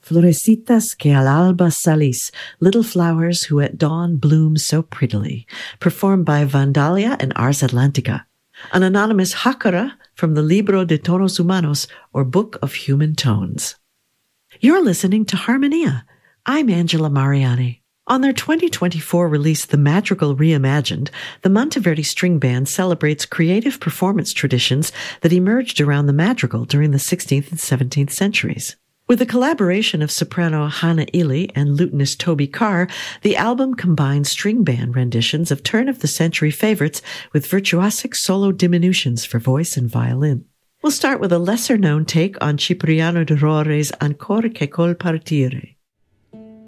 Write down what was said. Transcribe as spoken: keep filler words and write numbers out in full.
Florecitas que al alba salís, little flowers who at dawn bloom so prettily, performed by Vandalia and Ars Atlantica. An anonymous Jácara from the Libro de Tonos Humanos, or Book of Human Tones. You're listening to Harmonia. I'm Angela Mariani. On their twenty twenty-four release, The Madrigal Reimagined, the Monteverdi String Band celebrates creative performance traditions that emerged around the madrigal during the sixteenth and seventeenth centuries. With the collaboration of soprano Hannah Ely and lutenist Toby Carr, the album combines string band renditions of turn-of-the-century favorites with virtuosic solo diminutions for voice and violin. We'll start with a lesser-known take on Cipriano de Rore's Ancora che col partire.